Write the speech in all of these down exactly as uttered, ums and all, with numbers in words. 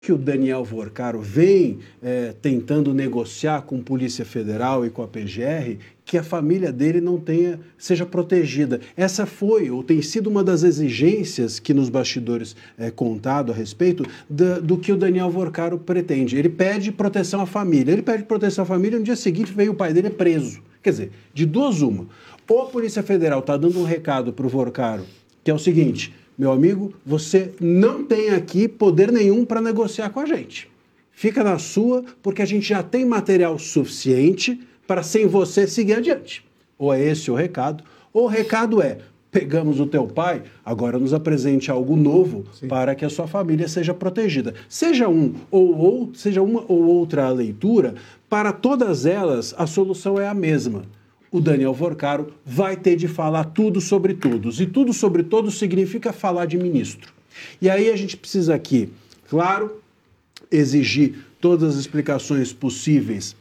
que o Daniel Vorcaro vem é, tentando negociar com a Polícia Federal e com a P G R, que a família dele não tenha, seja protegida. Essa foi, ou tem sido uma das exigências que nos bastidores é contado a respeito do, do que o Daniel Vorcaro pretende. Ele pede proteção à família. Ele pede proteção à família, no dia seguinte veio o pai dele preso. Quer dizer, de duas uma. Ou a Polícia Federal está dando um recado para o Vorcaro, que é o seguinte: meu amigo, você não tem aqui poder nenhum para negociar com a gente. Fica na sua, porque a gente já tem material suficiente para, sem você, seguir adiante. Ou é esse o recado, ou o recado é: pegamos o teu pai, agora nos apresente algo novo. Sim. Para que a sua família seja protegida. Seja um ou, ou seja uma ou outra leitura, para todas elas a solução é a mesma. O Daniel Vorcaro vai ter de falar tudo sobre todos. E tudo sobre todos significa falar de ministro. E aí a gente precisa aqui, claro, exigir todas as explicações possíveis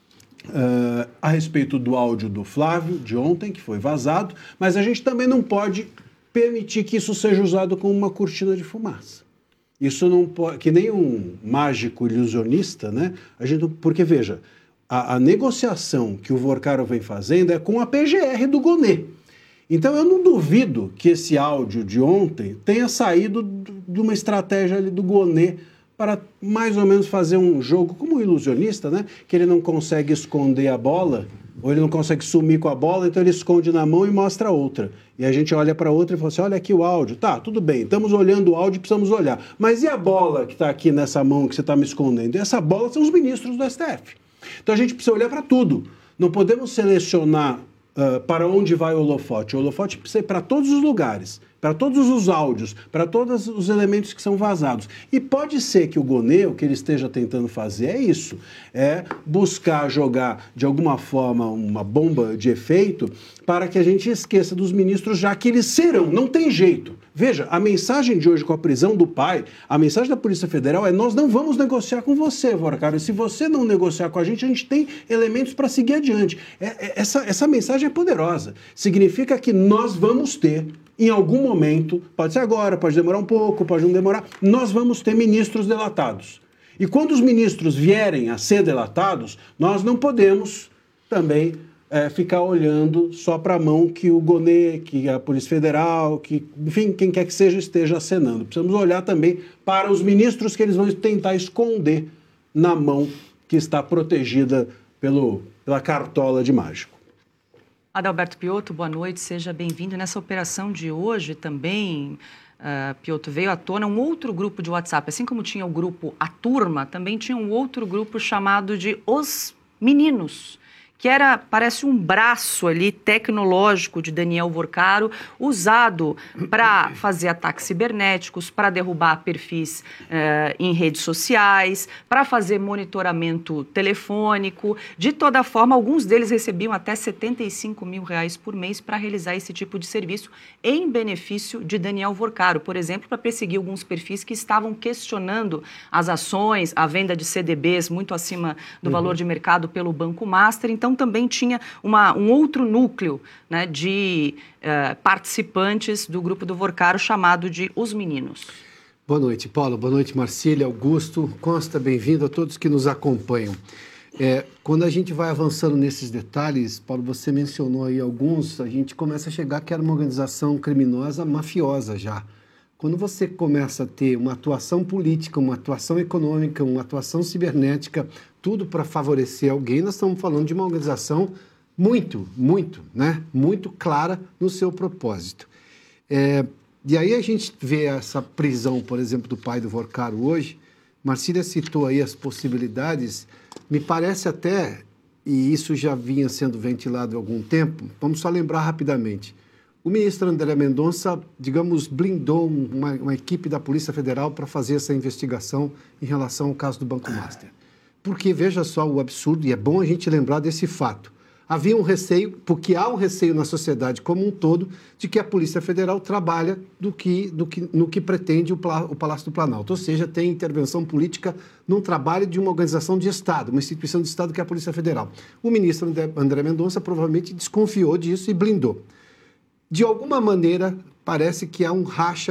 uh, a respeito do áudio do Flávio, de ontem, que foi vazado, mas a gente também não pode permitir que isso seja usado como uma cortina de fumaça. Isso não pode, que nem um mágico ilusionista, né? A gente, porque, veja, A, a negociação que o Vorcaro vem fazendo é com a P G R do Gonê. Então eu não duvido que esse áudio de ontem tenha saído de uma estratégia ali do Gonê para mais ou menos fazer um jogo como um ilusionista, né? Que ele não consegue esconder a bola, ou ele não consegue sumir com a bola, então ele esconde na mão e mostra outra. E a gente olha para outra e fala assim: olha aqui o áudio. Tá, tudo bem, estamos olhando o áudio e precisamos olhar. Mas e a bola que está aqui nessa mão que você está me escondendo? E essa bola são os ministros do S T F. Então a gente precisa olhar para tudo. Não podemos selecionar uh, para onde vai o holofote. O holofote precisa ir para todos os lugares, para todos os áudios, para todos os elementos que são vazados. E pode ser que o Gonê, o que ele esteja tentando fazer é isso, é buscar jogar de alguma forma uma bomba de efeito para que a gente esqueça dos ministros, já que eles serão, não tem jeito. Veja, a mensagem de hoje com a prisão do pai, a mensagem da Polícia Federal é: nós não vamos negociar com você, Vorcaro. Se você não negociar com a gente, a gente tem elementos para seguir adiante. É, é, essa, essa mensagem é poderosa. Significa que nós vamos ter, em algum momento, pode ser agora, pode demorar um pouco, pode não demorar, nós vamos ter ministros delatados. E quando os ministros vierem a ser delatados, nós não podemos também É, ficar olhando só para a mão que o Gonê, que a Polícia Federal, que, enfim, quem quer que seja, esteja acenando. Precisamos olhar também para os ministros que eles vão tentar esconder na mão que está protegida pelo, pela cartola de mágico. Adalberto Piotto, boa noite, seja bem-vindo. Nessa operação de hoje também, uh, Piotto, veio à tona um outro grupo de WhatsApp. Assim como tinha o grupo A Turma, também tinha um outro grupo chamado de Os Meninos, que era, parece um braço ali tecnológico de Daniel Vorcaro, usado para fazer ataques cibernéticos, para derrubar perfis eh, em redes sociais, para fazer monitoramento telefônico. De toda forma, alguns deles recebiam até setenta e cinco mil reais por mês para realizar esse tipo de serviço em benefício de Daniel Vorcaro. Por exemplo, para perseguir alguns perfis que estavam questionando as ações, a venda de C D Bs muito acima do uhum. valor de mercado pelo Banco Master. Então, também tinha uma, um outro núcleo, né, de uh, participantes do grupo do Vorcaro chamado de Os Meninos. Boa noite, Paulo. Boa noite, Marcília, Augusto, Costa, bem-vindo a todos que nos acompanham. É, quando a gente vai avançando nesses detalhes, Paulo, você mencionou aí alguns, a gente começa a chegar que era uma organização criminosa mafiosa já. Quando você começa a ter uma atuação política, uma atuação econômica, uma atuação cibernética, tudo para favorecer alguém, nós estamos falando de uma organização muito, muito, né? muito clara no seu propósito. É, e aí a gente vê essa prisão, por exemplo, do pai do Vorcaro hoje. Marcília citou aí as possibilidades, me parece até, e isso já vinha sendo ventilado há algum tempo, vamos só lembrar rapidamente. O ministro André Mendonça, digamos, blindou uma, uma equipe da Polícia Federal para fazer essa investigação em relação ao caso do Banco Master. Porque, veja só o absurdo, e é bom a gente lembrar desse fato. Havia um receio, porque há um receio na sociedade como um todo, de que a Polícia Federal trabalha do que, do que, no que pretende o, o Palácio do Planalto. Ou seja, tem intervenção política num trabalho de uma organização de Estado, uma instituição de Estado que é a Polícia Federal. O ministro André Mendonça provavelmente desconfiou disso e blindou. De alguma maneira, parece que há um racha ali,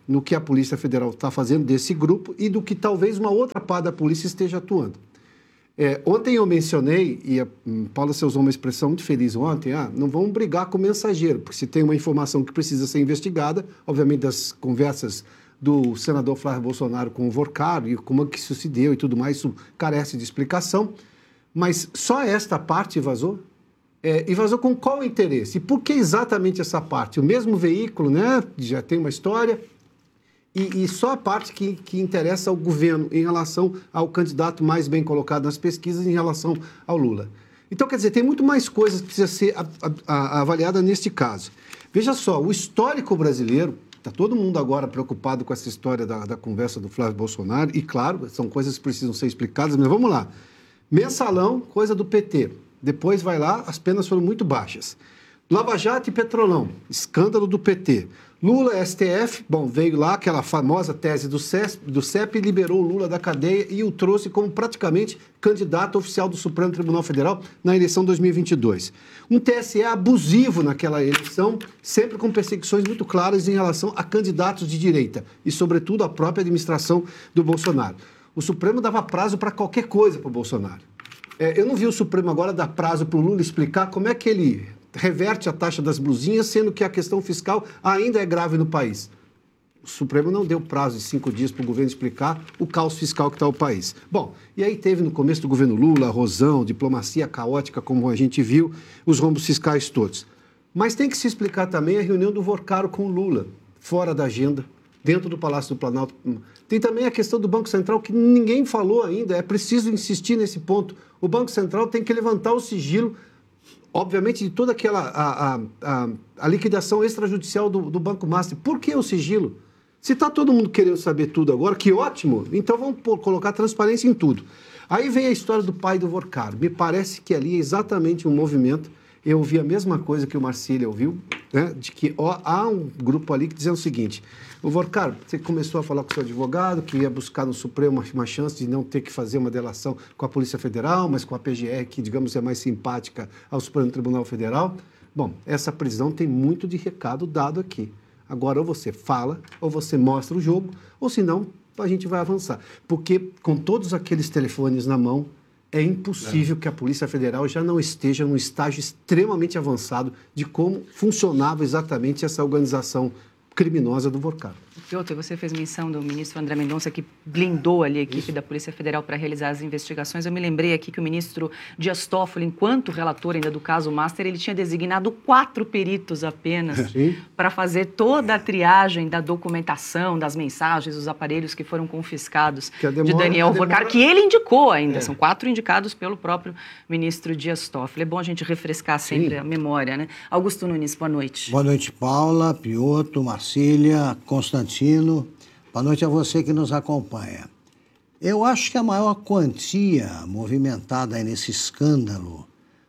no que a Polícia Federal está fazendo desse grupo e do que talvez uma outra parte da polícia esteja atuando. É, ontem eu mencionei, e a Paula você usou uma expressão muito feliz ontem, ah, não vamos brigar com o mensageiro, porque se tem uma informação que precisa ser investigada, obviamente das conversas do senador Flávio Bolsonaro com o Vorcaro e como é que isso se deu e tudo mais, isso carece de explicação, mas só esta parte vazou? É, e vazou com qual interesse? E por que exatamente essa parte? O mesmo veículo, né, já tem uma história, e, e só a parte que, que interessa ao governo em relação ao candidato mais bem colocado nas pesquisas em relação ao Lula. Então, quer dizer, tem muito mais coisas que precisam ser a, a, a, avaliada neste caso. Veja só, o histórico brasileiro, está todo mundo agora preocupado com essa história da, da conversa do Flávio Bolsonaro, e claro, são coisas que precisam ser explicadas, mas vamos lá. Mensalão, coisa do P T. Depois vai lá, as penas foram muito baixas. Lava Jato e Petrolão, escândalo do P T. Lula, S T F, bom, veio lá aquela famosa tese do C E P e liberou o Lula da cadeia e o trouxe como praticamente candidato oficial do Supremo Tribunal Federal na eleição dois mil e vinte e dois. Um T S E abusivo naquela eleição, sempre com perseguições muito claras em relação a candidatos de direita e, sobretudo, a própria administração do Bolsonaro. O Supremo dava prazo para qualquer coisa para o Bolsonaro. É, eu não vi o Supremo agora dar prazo para o Lula explicar como é que ele reverte a taxa das blusinhas, sendo que a questão fiscal ainda é grave no país. O Supremo não deu prazo de cinco dias para o governo explicar o caos fiscal que está o país. Bom, e aí teve no começo do governo Lula, Rosão, diplomacia caótica, como a gente viu, os rombos fiscais todos. Mas tem que se explicar também a reunião do Vorcaro com o Lula, fora da agenda, dentro do Palácio do Planalto. Tem também a questão do Banco Central, que ninguém falou ainda, é preciso insistir nesse ponto. O Banco Central tem que levantar o sigilo, obviamente, de toda aquela a, a, a, a liquidação extrajudicial do, do Banco Master. Por que o sigilo? Se está todo mundo querendo saber tudo agora, que ótimo, então vamos pôr, colocar transparência em tudo. Aí vem a história do pai do Vorcaro. Me parece que ali é exatamente um movimento. Eu ouvi a mesma coisa que o Marcílio ouviu, né, de que ó, há um grupo ali que dizendo o seguinte: o Vorcaro, você começou a falar com o seu advogado, que ia buscar no Supremo uma, uma chance de não ter que fazer uma delação com a Polícia Federal, mas com a P G R, que, digamos, é mais simpática ao Supremo Tribunal Federal. Bom, essa prisão tem muito de recado dado aqui. Agora, ou você fala, ou você mostra o jogo, ou senão a gente vai avançar. Porque com todos aqueles telefones na mão, é impossível é. que a Polícia Federal já não esteja num estágio extremamente avançado de como funcionava exatamente essa organização criminosa do Vorcaro. Piotr, você fez menção do ministro André Mendonça, que blindou ali a equipe Isso. da Polícia Federal para realizar as investigações. Eu me lembrei aqui que o ministro Dias Toffoli, enquanto relator ainda do caso Master, ele tinha designado quatro peritos apenas para fazer toda a triagem da documentação, das mensagens, dos aparelhos que foram confiscados que demora, de Daniel demora... Vorcaro, que ele indicou ainda. É. São quatro indicados pelo próprio ministro Dias Toffoli. É bom a gente refrescar sempre Sim. a memória, né? Augusto Nunes, boa noite. Boa noite, Paula, Piotr, Marcília, Constantino. Boa noite a você que nos acompanha. Eu acho que a maior quantia movimentada aí nesse escândalo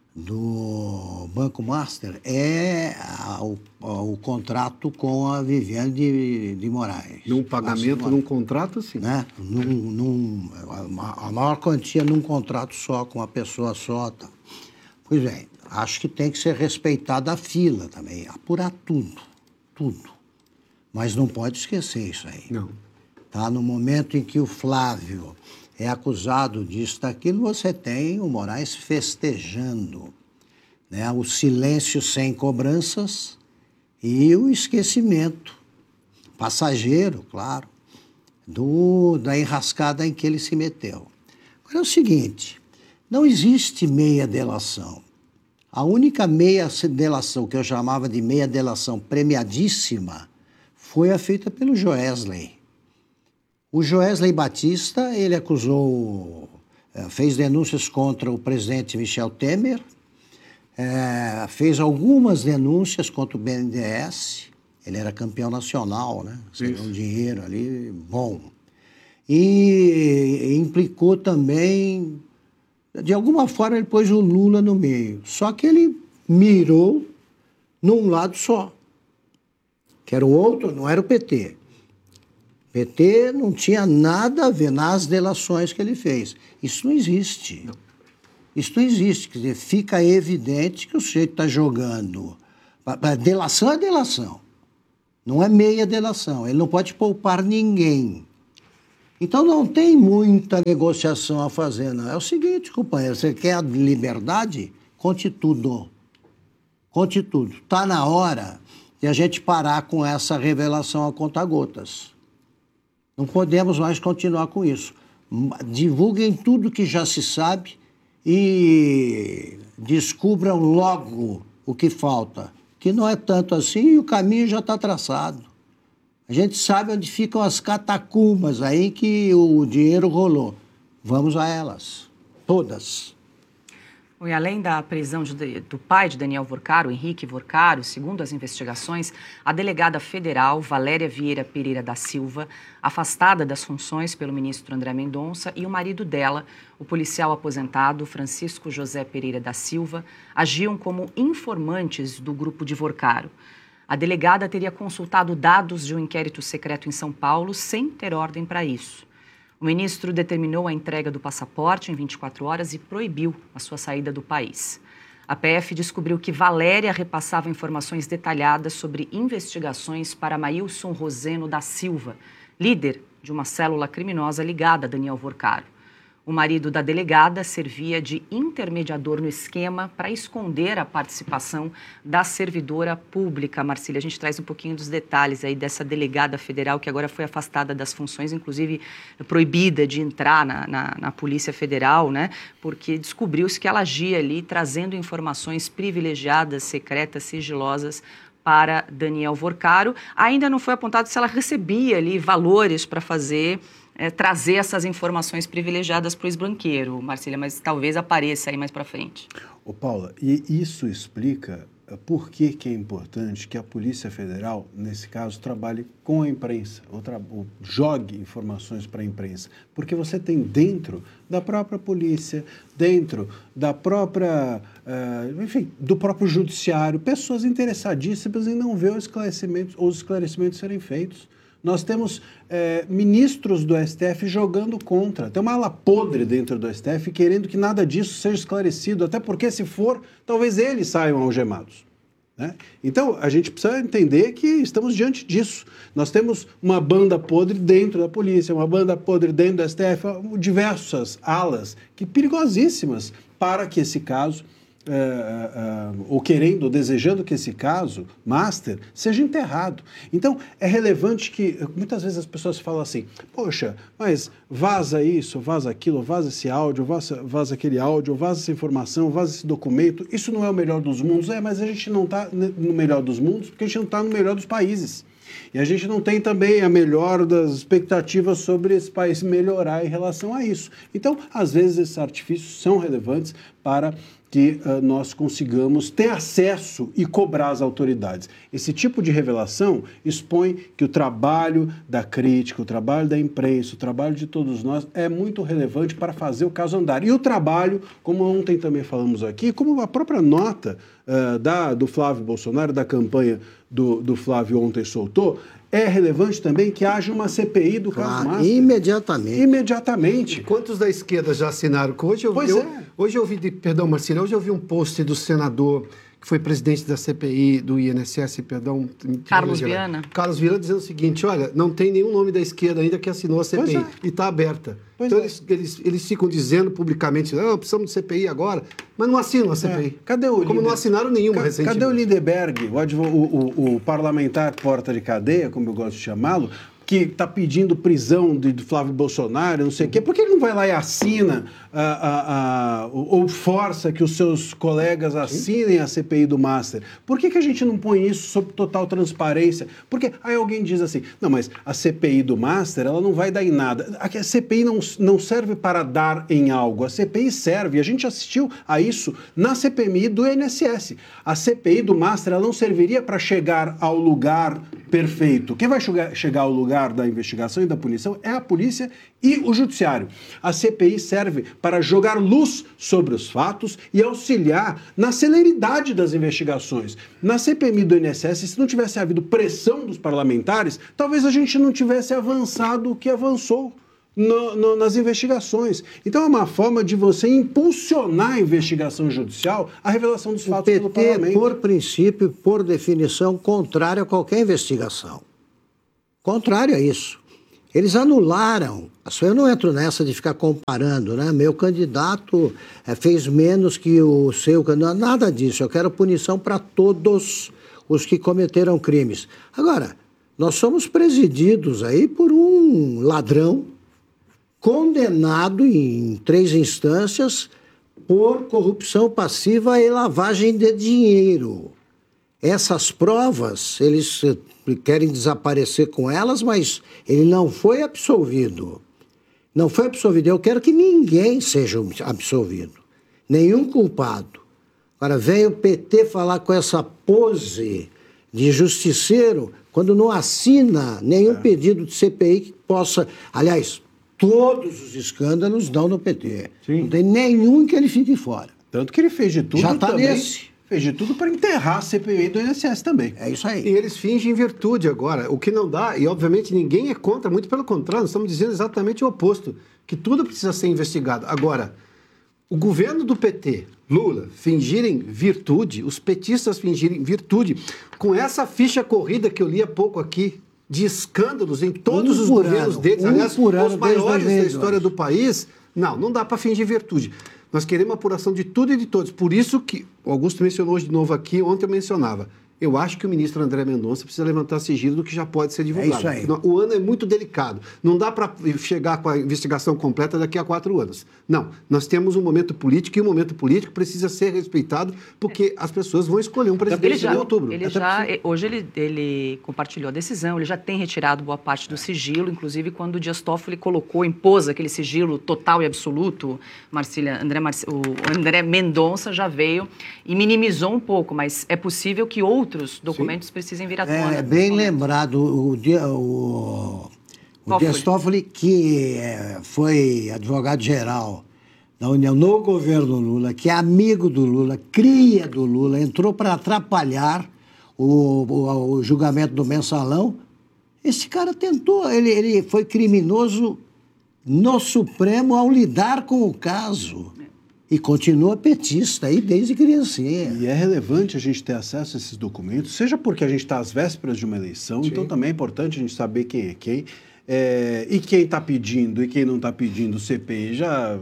do Banco Master é o, o contrato com a Viviane de, de Moraes. Num pagamento, num contrato, sim. Né? Num, num, a maior quantia num contrato só, com uma pessoa só. Tá. Pois bem, acho que tem que ser respeitada a fila também, apurar tudo, tudo. Mas não pode esquecer isso aí. Não. Tá? No momento em que o Flávio é acusado disso, daquilo, você tem o Moraes festejando, né? O silêncio sem cobranças e o esquecimento passageiro, claro, do, da enrascada em que ele se meteu. Agora é o seguinte, não existe meia delação. A única meia delação que eu chamava de meia delação premiadíssima foi a feita pelo Joesley. O Joesley Batista, ele acusou, fez denúncias contra o presidente Michel Temer, é, fez algumas denúncias contra o B N D E S, ele era campeão nacional, né? Recebeu um dinheiro ali, bom. E implicou também, de alguma forma ele pôs o Lula no meio, só que ele mirou num lado só. Que era o outro, não era o P T. O P T não tinha nada a ver nas delações que ele fez. Isso não existe. Não. Isso não existe. Quer dizer, fica evidente que o sujeito está jogando. A delação é delação. Não é meia delação, ele não pode poupar ninguém. Então não tem muita negociação a fazer, não. É o seguinte, companheiro, você quer a liberdade? Conte tudo. Conte tudo. Está na hora de a gente parar com essa revelação a conta-gotas. Não podemos mais continuar com isso. Divulguem tudo que já se sabe e descubram logo o que falta. Que não é tanto assim e o caminho já está traçado. A gente sabe onde ficam as catacumbas aí que o dinheiro rolou. Vamos a elas. Todas. E além da prisão de, do pai de Daniel Vorcaro, Henrique Vorcaro, segundo as investigações, a delegada federal Valéria Vieira Pereira da Silva, afastada das funções pelo ministro André Mendonça, e o marido dela, o policial aposentado Francisco José Pereira da Silva, agiam como informantes do grupo de Vorcaro. A delegada teria consultado dados de um inquérito secreto em São Paulo sem ter ordem para isso. O ministro determinou a entrega do passaporte em vinte e quatro horas e proibiu a sua saída do país. A P F descobriu que Valéria repassava informações detalhadas sobre investigações para Maílson Roseno da Silva, líder de uma célula criminosa ligada a Daniel Vorcaro. O marido da delegada servia de intermediador no esquema para esconder a participação da servidora pública. Marcília, a gente traz um pouquinho dos detalhes aí dessa delegada federal que agora foi afastada das funções, inclusive proibida de entrar na, na, na Polícia Federal, né? Porque descobriu-se que ela agia ali trazendo informações privilegiadas, secretas, sigilosas para Daniel Vorcaro. Ainda não foi apontado se ela recebia ali valores para fazer... É, trazer essas informações privilegiadas para o ex-banqueiro, Marcília, mas talvez apareça aí mais para frente. Ô Paula, e isso explica por que, que é importante que a Polícia Federal, nesse caso, trabalhe com a imprensa, ou, tra- ou jogue informações para a imprensa, porque você tem dentro da própria polícia, dentro da própria, uh, enfim, do próprio judiciário, pessoas interessadíssimas em não ver os esclarecimentos, os esclarecimentos serem feitos. Nós temos é, ministros do S T F jogando contra. Tem uma ala podre dentro do S T F querendo que nada disso seja esclarecido, até porque, se for, talvez eles saiam algemados. Né? Então, a gente precisa entender que estamos diante disso. Nós temos uma banda podre dentro da polícia, uma banda podre dentro do S T F, diversas alas que perigosíssimas para que esse caso... Uh, uh, uh, ou querendo, ou desejando que esse caso, Master, seja enterrado. Então, é relevante que, muitas vezes as pessoas falam assim, poxa, mas vaza isso, vaza aquilo, vaza esse áudio, vaza, vaza aquele áudio, vaza essa informação, vaza esse documento, isso não é o melhor dos mundos. É, mas a gente não está no melhor dos mundos porque a gente não está no melhor dos países. E a gente não tem também a melhor das expectativas sobre esse país melhorar em relação a isso. Então, às vezes, esses artifícios são relevantes para que uh, nós consigamos ter acesso e cobrar as autoridades. Esse tipo de revelação expõe que o trabalho da crítica, o trabalho da imprensa, o trabalho de todos nós é muito relevante para fazer o caso andar. E o trabalho, como ontem também falamos aqui, como a própria nota uh, da, do Flávio Bolsonaro, da campanha do, do Flávio ontem soltou, é relevante também que haja uma C P I do caso claro, Master. Imediatamente. Imediatamente. Quantos da esquerda já assinaram? Hoje eu, pois eu, é. Hoje eu vi, de, perdão, Marcília, hoje eu vi um post do senador que foi presidente da C P I, do I N S S, perdão... Carlos Viana. Carlos Viana dizendo o seguinte, olha, não tem nenhum nome da esquerda ainda que assinou a C P I, é. e está aberta. Pois então é. eles, eles, eles ficam dizendo publicamente, não, precisamos de C P I agora, mas não assinam a C P I. É. Cadê o Como Linder... não assinaram nenhuma Ca... recentemente. Cadê o Lindeberg, o, advo... o, o, o parlamentar porta de cadeia, como eu gosto de chamá-lo, que está pedindo prisão de, de Flávio Bolsonaro, não sei o quê, por que ele não vai lá e assina a, a, a, ou força que os seus colegas assinem a C P I do Master? Por que, que a gente não põe isso sob total transparência? Porque aí alguém diz assim, não, mas a C P I do Master, ela não vai dar em nada. A C P I não, não serve para dar em algo, a C P I serve, a gente assistiu a isso na C P M I do I N S S. A C P I do Master, ela não serviria para chegar ao lugar perfeito. Quem vai chegar, chegar ao lugar da investigação e da punição é a polícia e o judiciário. A C P I serve para jogar luz sobre os fatos e auxiliar na celeridade das investigações. Na C P M I do I N S S, se não tivesse havido pressão dos parlamentares, talvez a gente não tivesse avançado o que avançou. no, no, nas investigações. Então é uma forma de você impulsionar a investigação judicial, a revelação dos fatos pelo parlamento. O P T, por princípio, por definição, contrário a qualquer investigação. Contrário a isso. Eles anularam. Eu não entro nessa de ficar comparando, né? Meu candidato é, fez menos que o seu candidato. Nada disso. Eu quero punição para todos os que cometeram crimes. Agora, nós somos presididos aí por um ladrão condenado em três instâncias por corrupção passiva e lavagem de dinheiro. Essas provas, eles querem desaparecer com elas, mas ele não foi absolvido. Não foi absolvido. Eu quero que ninguém seja absolvido. Nenhum culpado. Agora, vem o P T falar com essa pose de justiceiro quando não assina nenhum é. pedido de C P I que possa... Aliás, todos os escândalos dão no P T. Sim. Não tem nenhum que ele fique fora. Tanto que ele fez de tudo Já está também. nesse. Fez de tudo para enterrar a C P I do I N S S também. É isso aí. E eles fingem virtude agora, o que não dá, e obviamente ninguém é contra, muito pelo contrário, nós estamos dizendo exatamente o oposto, que tudo precisa ser investigado. Agora, o governo do P T, Lula, fingirem virtude, os petistas fingirem virtude, com essa ficha corrida que eu li há pouco aqui, de escândalos em todos um os governos ano, deles, um aliás, os maiores da história do do país, não, não dá para fingir virtude. Nós queremos uma apuração de tudo e de todos. Por isso que o Augusto mencionou hoje de novo aqui, ontem eu mencionava. Eu acho que o ministro André Mendonça precisa levantar sigilo do que já pode ser divulgado. É isso aí. O ano é muito delicado. Não dá para chegar com a investigação completa daqui a quatro anos. Não. Nós temos um momento político e o momento político precisa ser respeitado porque as pessoas vão escolher um presidente já, em outubro. Ele já, hoje ele, ele compartilhou a decisão, ele já tem retirado boa parte do sigilo, inclusive quando o Dias Toffoli colocou, impôs aquele sigilo total e absoluto, Marcília, André, Marci, o André Mendonça já veio e minimizou um pouco, mas é possível que outros outros documentos Sim. precisem vir à tona. É bem lembrado o, o, o Dias Toffoli, que é, foi advogado-geral da União no governo Lula, que é amigo do Lula, cria do Lula, entrou para atrapalhar o, o, o julgamento do Mensalão. Esse cara tentou, ele, ele foi criminoso no Supremo ao lidar com o caso. E continua petista aí desde criancinha. E é relevante a gente ter acesso a esses documentos, seja porque a gente está às vésperas de uma eleição, Sim. então também é importante a gente saber quem é quem, é, e quem está pedindo e quem não está pedindo. O C P I já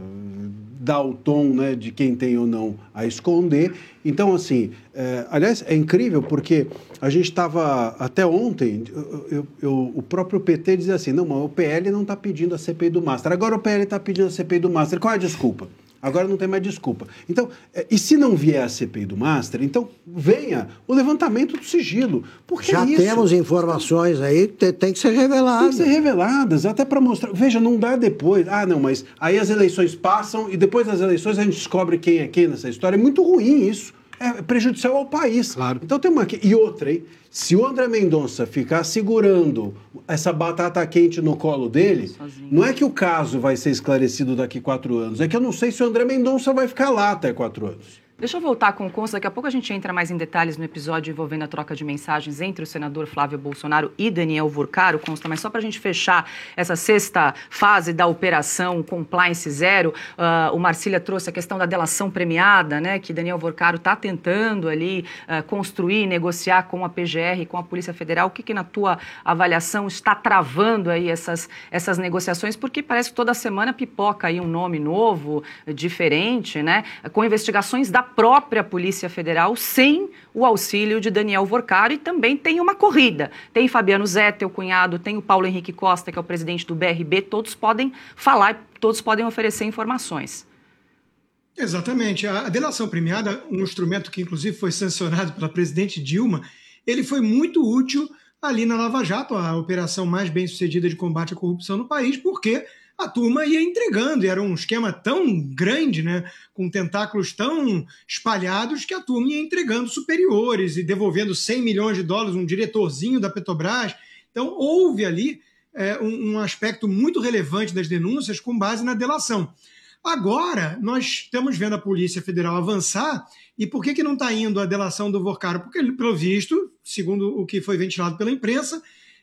dá o tom, né, de quem tem ou não a esconder. Então, assim, é, aliás, é incrível porque a gente estava, até ontem, eu, eu, eu, o próprio P T dizia assim, não, mas o P L não está pedindo a C P I do Master, agora o P L está pedindo a C P I do Master, qual é a desculpa? Agora não tem mais desculpa. Então, e se não vier a C P I do Master, então venha o levantamento do sigilo. Porque Já é isso. temos informações aí que tem que ser reveladas. Tem que ser reveladas, até para mostrar. Veja, não dá depois. Ah, não, mas aí as eleições passam e depois das eleições a gente descobre quem é quem nessa história. É muito ruim isso. É prejudicial ao país. Claro. Então tem uma... E outra, hein? Se o André Mendonça ficar segurando essa batata quente no colo dele, Sozinho. Não é que o caso vai ser esclarecido daqui a quatro anos, é que eu não sei se o André Mendonça vai ficar lá até quatro anos. Deixa eu voltar com o Consta, daqui a pouco a gente entra mais em detalhes no episódio envolvendo a troca de mensagens entre o senador Flávio Bolsonaro e Daniel Vorcaro, Consta, mas só para a gente fechar essa sexta fase da operação Compliance Zero, uh, o Marcília trouxe a questão da delação premiada, né, que Daniel Vorcaro está tentando ali uh, construir, negociar com a P G R, com a Polícia Federal. O que, que na tua avaliação está travando aí essas, essas negociações? Porque parece que toda semana pipoca aí um nome novo, diferente, né, com investigações da própria Polícia Federal sem o auxílio de Daniel Vorcaro, e também tem uma corrida. Tem Fabiano Zete, o cunhado, tem o Paulo Henrique Costa, que é o presidente do B R B, todos podem falar, todos podem oferecer informações. Exatamente. A delação premiada, um instrumento que inclusive foi sancionado pela presidente Dilma, ele foi muito útil ali na Lava Jato, a operação mais bem sucedida de combate à corrupção no país, porque a turma ia entregando, e era um esquema tão grande, né, com tentáculos tão espalhados, que a turma ia entregando superiores e devolvendo cem milhões de dólares, um diretorzinho da Petrobras. Então, houve ali é, um, um aspecto muito relevante das denúncias com base na delação. Agora, nós estamos vendo a Polícia Federal avançar, e por que, que não está indo a delação do Vorcaro? Porque, pelo visto, segundo o que foi ventilado pela imprensa,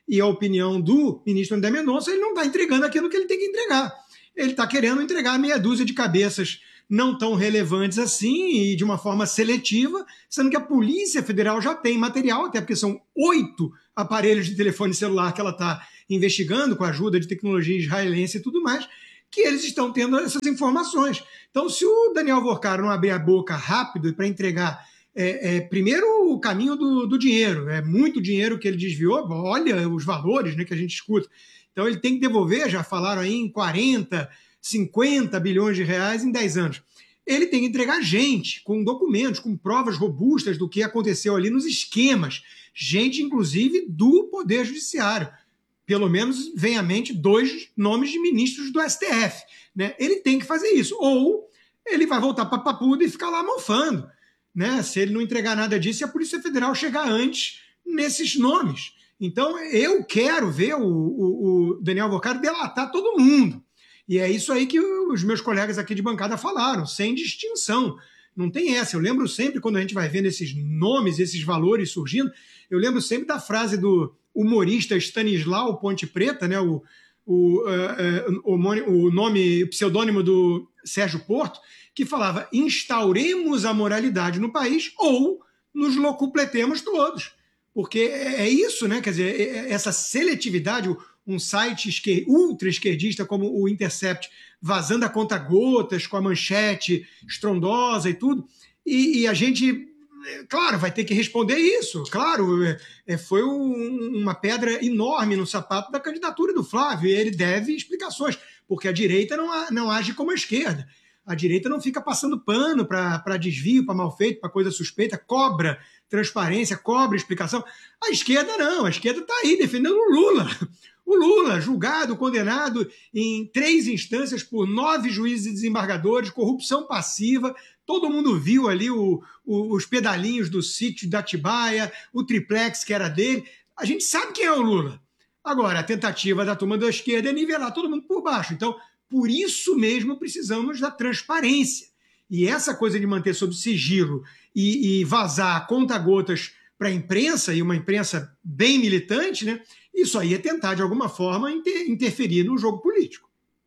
e a opinião do ministro André Mendonça, ele não está entregando aquilo que ele tem que entregar. Ele está querendo entregar meia dúzia de cabeças não tão relevantes assim e de uma forma seletiva, sendo que a Polícia Federal já tem material, até porque são oito aparelhos de telefone celular que ela está investigando com a ajuda de tecnologia israelense e tudo mais, que eles estão tendo essas informações. Então, se o Daniel Alvorcaro não abrir a boca rápido para entregar, é, é, primeiro, o caminho do, do dinheiro, é muito dinheiro que ele desviou, olha os valores, né, que a gente escuta. Então, ele tem que devolver, já falaram aí, em quarenta, cinquenta bilhões de reais em dez anos. Ele tem que entregar gente, com documentos, com provas robustas do que aconteceu ali nos esquemas. Gente, inclusive, do Poder Judiciário. Pelo menos vem à mente dois nomes de ministros do S T F. Né? Ele tem que fazer isso. Ou ele vai voltar para a papuda e ficar lá mofando. Né? Se ele não entregar nada disso, e a Polícia Federal chegar antes nesses nomes. Então, eu quero ver o, o, o Daniel Alvorcaro delatar todo mundo. E é isso aí que os meus colegas aqui de bancada falaram, sem distinção. Não tem essa. Eu lembro sempre, quando a gente vai vendo esses nomes, esses valores surgindo, eu lembro sempre da frase do humorista Stanislau Ponte Preta, né, o, o, uh, uh, o, o nome, o pseudônimo do Sérgio Porto, que falava: instauremos a moralidade no país ou nos locupletemos todos. Porque é isso, né? Quer dizer, essa seletividade, um site ultra esquerdista como o Intercept vazando a conta-gotas com a manchete estrondosa e tudo, e, e a gente, claro, vai ter que responder isso. Claro, é, foi um, uma pedra enorme no sapato da candidatura do Flávio, e ele deve explicações, porque a direita não, não age como a esquerda. A direita não fica passando pano para desvio, para mal feito, para coisa suspeita, cobra transparência, cobra explicação. A esquerda não, a esquerda está aí defendendo o Lula. O Lula, julgado, condenado em três instâncias por nove juízes e desembargadores, corrupção passiva, todo mundo viu ali o, o, os pedalinhos do sítio da Atibaia, o triplex que era dele. A gente sabe quem é o Lula. Agora, a tentativa da turma da esquerda é nivelar todo mundo por baixo. Então, por isso mesmo precisamos da transparência. E essa coisa de manter sob sigilo e, e vazar conta-gotas para a imprensa, e uma imprensa bem militante, né? Isso aí é tentar, de alguma forma, inter- interferir no jogo político.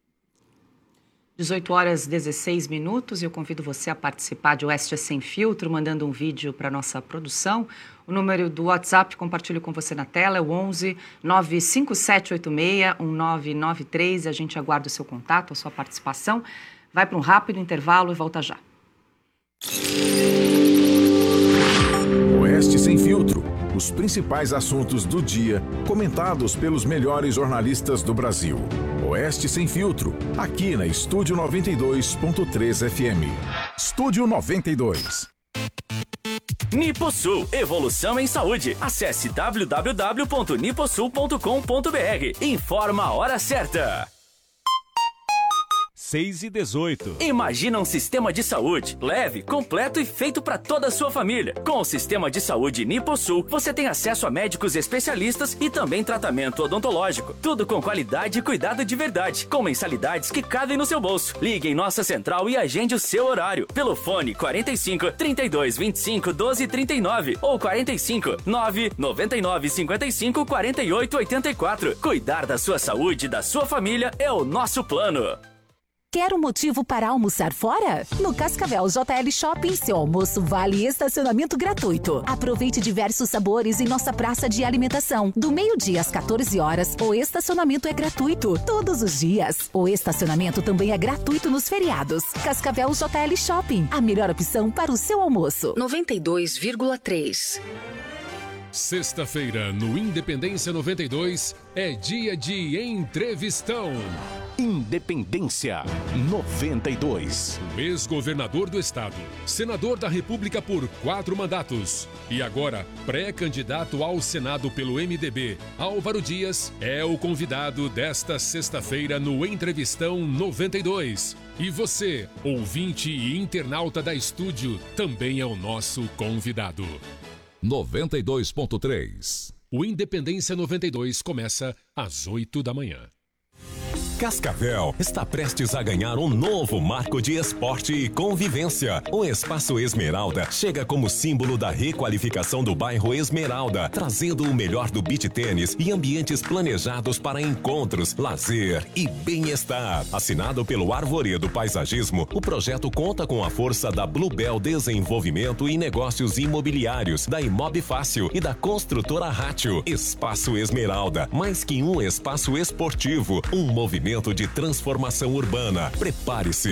dezoito horas e dezesseis minutos, e eu convido você a participar de Oeste Sem Filtro, mandando um vídeo para a nossa produção. O número do WhatsApp, compartilho com você na tela, é o onze nove cinco sete oito seis um nove nove três. A gente aguarda o seu contato, a sua participação. Vai para um rápido intervalo e volta já. Oeste Sem Filtro. Os principais assuntos do dia, comentados pelos melhores jornalistas do Brasil. Oeste Sem Filtro, aqui na Estúdio noventa e dois ponto três F M. Estúdio noventa e dois. Niposul, evolução em saúde. Acesse w w w ponto niposul ponto com ponto b r. Informa a hora certa. seis e dezoito. Imagina um sistema de saúde leve, completo e feito para toda a sua família. Com o sistema de saúde Niposul, você tem acesso a médicos especialistas e também tratamento odontológico. Tudo com qualidade e cuidado de verdade, com mensalidades que cabem no seu bolso. Ligue em nossa central e agende o seu horário pelo fone quarenta e cinco, trinta e dois, vinte e cinco, doze, trinta e nove ou quarenta e cinco, nove, noventa e nove, cinquenta e cinco, quarenta e oito, oitenta e quatro. Cuidar da sua saúde e da sua família é o nosso plano. Quer um motivo para almoçar fora? No Cascavel J L Shopping, seu almoço vale estacionamento gratuito. Aproveite diversos sabores em nossa praça de alimentação. Do meio-dia às quatorze horas, o estacionamento é gratuito. Todos os dias. O estacionamento também é gratuito nos feriados. Cascavel J L Shopping, a melhor opção para o seu almoço. noventa e dois vírgula três. Sexta-feira, no Independência noventa e dois, é dia de entrevistão. Independência noventa e dois. O ex-governador do estado, senador da República por quatro mandatos e agora pré-candidato ao Senado pelo M D B, Álvaro Dias, é o convidado desta sexta-feira no Entrevistão noventa e dois. E você, ouvinte e internauta da Estúdio, também é o nosso convidado. noventa e dois ponto três. O Independência noventa e dois começa às oito da manhã. Cascavel está prestes a ganhar um novo marco de esporte e convivência. O Espaço Esmeralda chega como símbolo da requalificação do bairro Esmeralda, trazendo o melhor do beach tênis e ambientes planejados para encontros, lazer e bem-estar. Assinado pelo Arvoredo Paisagismo, o projeto conta com a força da Bluebell Desenvolvimento e Negócios Imobiliários, da Imob Fácil e da construtora Rátio. Espaço Esmeralda, mais que um espaço esportivo, um movimento de transformação urbana. Prepare-se.